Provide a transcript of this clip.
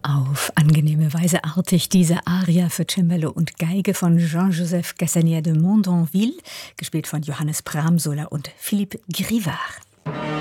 Auf angenehme Weise artig diese Aria für Cembalo und Geige von Jean-Joseph Cassagna de Mondonville, gespielt von Johannes Pramsola und Philippe Grivard.